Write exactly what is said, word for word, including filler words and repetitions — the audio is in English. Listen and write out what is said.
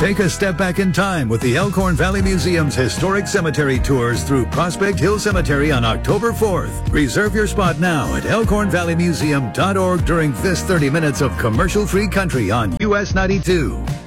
Take a step back in time with the Elkhorn Valley Museum's historic cemetery tours through Prospect Hill Cemetery on October fourth. Reserve your spot now at elkhorn valley museum dot org during this thirty minutes of commercial-free country on U S ninety-two.